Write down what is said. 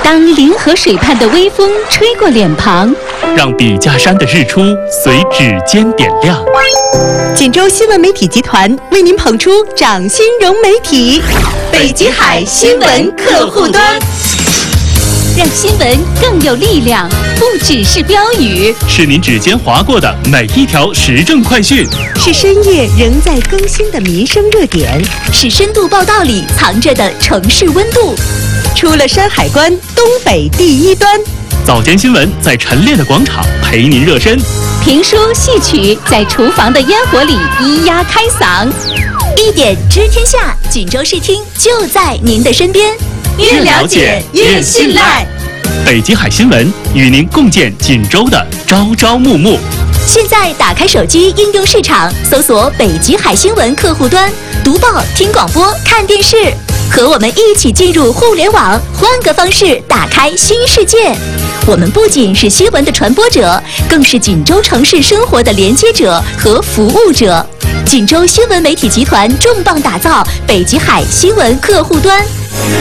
当临河水畔的微风吹过脸庞， 让笔架山的日出随指尖点亮。 锦州新闻媒体集团为您捧出掌心融媒体北极海新闻客户端， 让新闻更有力量，不只是标语， 是您指尖划过的每一条时政快讯， 是深夜仍在更新的民生热点， 是深度报道里藏着的城市温度。 出了山海关，东北第一端。 早间新闻在晨练的广场陪您热身， 评书戏曲在厨房的烟火里咿呀开嗓。一点知天下，锦州视听就在您的身边， 越了解越信赖。 北极海新闻与您共建锦州的朝朝暮暮。 现在打开手机应用市场，搜索北极海新闻客户端，读报、听广播、看电视，和我们一起进入互联网，换个方式打开新世界。我们不仅是新闻的传播者，更是锦州城市生活的连接者和服务者。锦州新闻媒体集团重磅打造北极海新闻客户端。